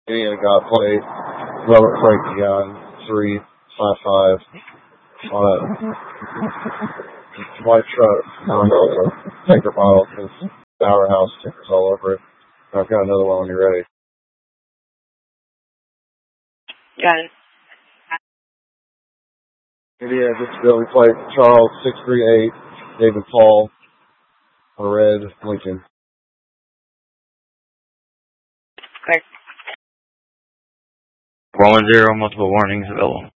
Indiana got plate. Robert Frankie on 355 on a white truck. Tanker bottle because Powerhouse stickers all over it. I've got another one when you're ready. Got it. Indiana disability plate Charles 638 David Paul on red Lincoln. Clear. 410, multiple warnings available.